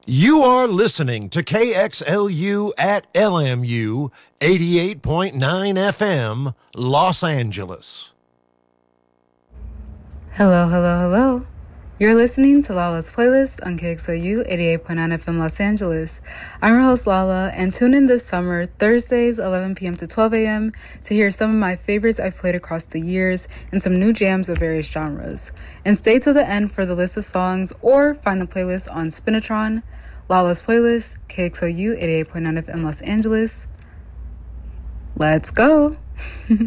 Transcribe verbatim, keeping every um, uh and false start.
You are listening to K X L U at L M U eighty-eight point nine F M, Los Angeles. Hello, hello, hello. You're listening to Lala's playlist on K X L U eighty-eight point nine F M Los Angeles. I'm your host Lala, and tune in this summer, Thursdays, eleven p.m. to twelve a.m. to hear some of my favorites I've played across the years and some new jams of various genres. And stay till the end for the list of songs or find the playlist on Spinatron. Lala's playlist, K X L U eighty-eight point nine F M Los Angeles. Let's go!